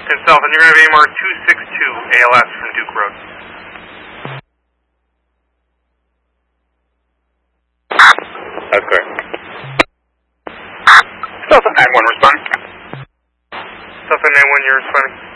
And Southern, you're going to have AMR 262 ALS from Duke Road. That's correct. Southern 9-1 responding. Southern 9-1, you're responding.